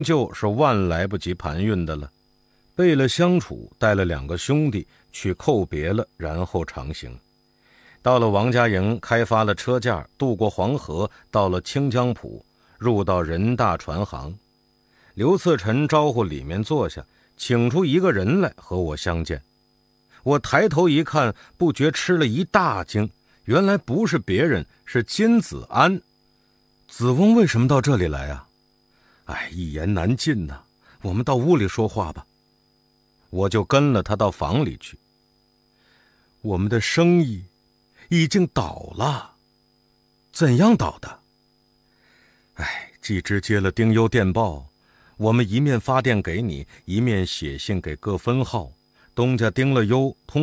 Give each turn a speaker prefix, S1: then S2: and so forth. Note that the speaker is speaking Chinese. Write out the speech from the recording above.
S1: 就是万来不及盘运的了。备了相处，带了2个兄弟去叩别了，然后长行。到了王家营，开发了车架，渡过黄河，到了清江浦，入到人大船行。刘次臣招呼里面坐下，请出一个人来和我相见。我抬头一看，不觉吃了一大惊，原来不是别人，是金子安。子翁为什么到这里来啊？一言难尽呐，我们到屋里说话吧。我就跟了他到房里去。我们的生意已经倒了。怎样倒的？季之接了丁忧电报，我们一面发电给你，一面写信给各分号。东家丁了忧，通